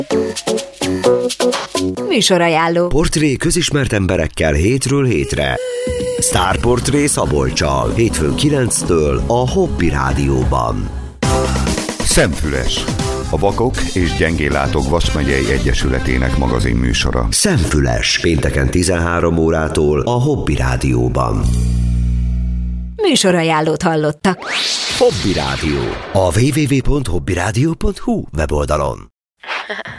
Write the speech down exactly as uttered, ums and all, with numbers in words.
Műsorajánló. Portré közismert emberekkel hétről hétre. Sztárportré Szabolccsal. Hétfőn kilenctől a Hobby Rádióban. Szemfüles. A Vakok és Gyengéllátók Vas megyei Egyesületének magazin műsora. Szemfüles. Pénteken tizenhárom órától a Hobby Rádióban. Műsorajánlót hallottak. Hobby Rádió. A double-u double-u double-u pont hobby rádió pont hu weboldalon.